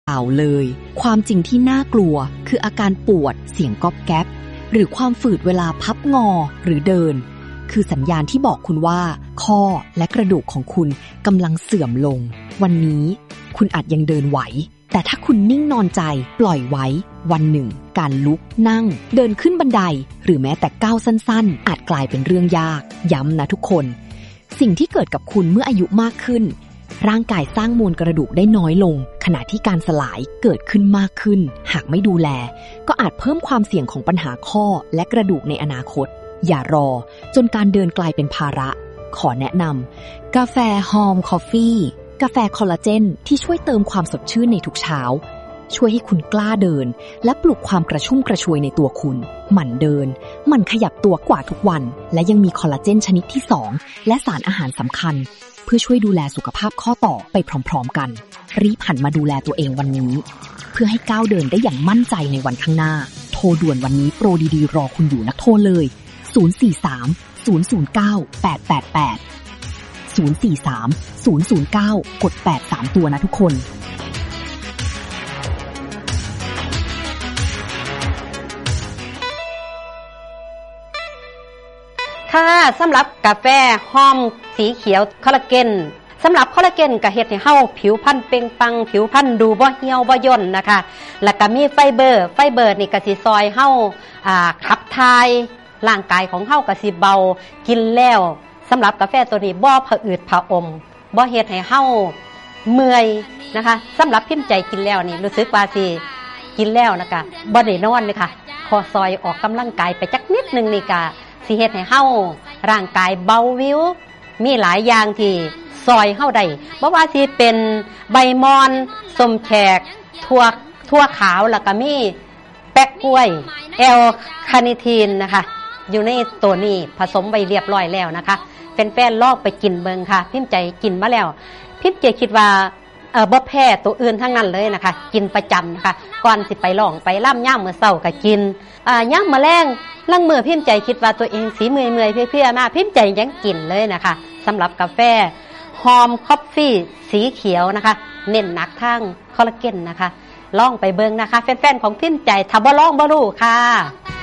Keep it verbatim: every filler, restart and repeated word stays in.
เปล่าเลยความจริงที่น่ากลัวคืออาการปวดเสียงก๊อบแก๊บหรือความฝืดเวลาพับงอหรือเดินคือสัญญาณที่บอกคุณว่าข้อและกระดูกของคุณกำลังเสื่อมลงวันนี้คุณอาจยังเดินไหวแต่ถ้าคุณนิ่งนอนใจปล่อยไว้วันหนึ่งการลุกนั่งเดินขึ้นบันไดหรือแม้แต่ก้าวสั้นๆอาจกลายเป็นเรื่องยากย้ำนะทุกคนสิ่งที่เกิดกับคุณเมื่ออายุมากขึ้นร่างกายสร้างมวลกระดูกได้น้อยลงขณะที่การสลายเกิดขึ้นมากขึ้นหากไม่ดูแลก็อาจเพิ่มความเสี่ยงของปัญหาข้อและกระดูกในอนาคตอย่ารอจนการเดินกลายเป็นภาระขอแนะนำกาแฟฮอร์มคอฟฟี่กาแฟคอลลาเจนที่ช่วยเติมความสดชื่นในทุกเช้าช่วยให้คุณกล้าเดินและปลุกความกระชุ่มกระชวยในตัวคุณหมั่นเดินหมั่นขยับตัวกว่าทุกวันและยังมีคอลลาเจนชนิดที่สองและสารอาหารสำคัญเพื่อช่วยดูแลสุขภาพข้อต่อไปพร้อมๆกันรีบหันมาดูแลตัวเองวันนี้เพื่อให้ก้าวเดินได้อย่างมั่นใจในวันข้างหน้าโทรด่วนวันนี้โปรดีๆรอคุณอยู่นักโทรเลยศูนย์ สี่ สาม ศูนย์ ศูนย์ เก้า แปด แปด แปด ศูนย์ สี่ สาม ศูนย์ ศูนย์ เก้า กดแปด สามตัวนะทุกคนค่ะสำหรับกาแฟหอมสีเขียวคอลลาเจนสำหรับคอลลาเจนก็เฮ็ดให้เฮาผิวพรรณเปล่งปลั่งผิวพรรณดูบ่เหี่ยวบ่ย่นนะคะแล้วก็มีไฟเบอร์ไฟเบอร์นี่ก็สิซอยเฮาอ่าขับถ่ายร่างกายของเฮาก็สิเบากินแล้วสำหรับกาแฟตัวนี้บ่ผะอืดผะอมบ่เฮ็ดให้เฮาเมื่อยนะคะสำหรับพิมพ์ใจกินแล้วนี่รู้สึกว่าสิกินแล้วนะคะบ่ได้นอนเลยค่ะขอซอยออกกำลังกายไปจักนิดนึงนี่ก็สิเฮ็ดให้เฮาร่างกายเบาวิวมีหลายอย่างที่ซอยเฮาได้บ่ว่าสิเป็นใบมอนส้มแขกถั่วถั่วขาวแล้วก็มีแป๊กกล้วยแอลคาเนทีนนะคะอยู่ในตัวนี้ผสมไว้เรียบร้อยแล้วนะคะแฟนๆลองไปกินเบิ่งค่ะพิมพ์ใจกินมาแล้วพิมพ์ใจคิดว่าเอ่อบ่แพ้ตัวอื่นทั้งนั้นเลยนะคะกินประจำนะคะก่อนสิไปร้องไปล่ำย่ามมื้อเช้าก็กินอ่าย่ามมื้อแลงลังมื้อพิมพ์ใจคิดว่าตัวเองสีเมื่อยๆเพื่อๆมาพิมพ์ใจยังกินเลยนะคะสำหรับกาแฟหอมคอฟฟี่สีเขียวนะคะเน้นหนักทางคอลลาเจนนะคะลองไปเบิ่งนะคะแฟนๆของพิมพ์ใจถ้าบ่ลองบ่รู้ค่ะ